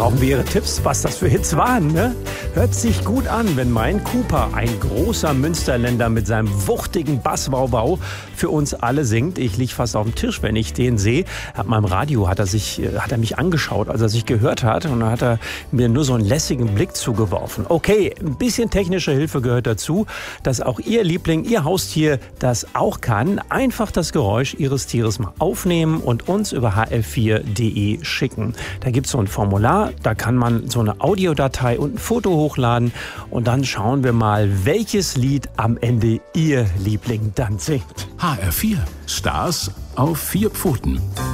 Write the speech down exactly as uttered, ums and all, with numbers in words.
brauchen wir Ihre Tipps, was das für Hits waren, ne? Hört sich gut an, wenn mein Cooper, ein großer Münsterländer mit seinem wuchtigen Basswauwau, für uns alle singt. Ich lieg fast auf dem Tisch, wenn ich den sehe. Ab meinem Radio hat er sich, hat er mich angeschaut, als er sich gehört hat, und dann hat er mir nur so einen lässigen Blick zugeworfen. Okay, ein bisschen technische Hilfe gehört dazu, dass auch Ihr Liebling, Ihr Haustier das auch kann. Einfach das Geräusch Ihres Tieres mal aufnehmen und uns über h f vier punkt d e schicken. Da gibt es so ein Formular, da kann man so eine Audiodatei und ein Foto hochladen, und dann schauen wir mal, welches Lied am Ende Ihr Liebling dann singt. H R vier. Stars auf vier Pfoten.